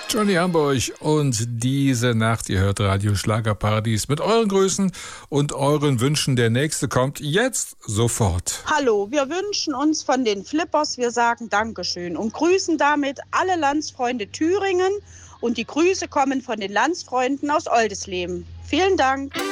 Johnny Hamburg und diese Nacht, ihr hört Radio Schlagerparadies mit euren Grüßen und euren Wünschen. Der nächste kommt jetzt sofort. Hallo, wir wünschen uns von den Flippers, wir sagen Dankeschön und grüßen damit alle Landsfreunde Thüringen und die Grüße kommen von den Landsfreunden aus Oldisleben. Vielen Dank.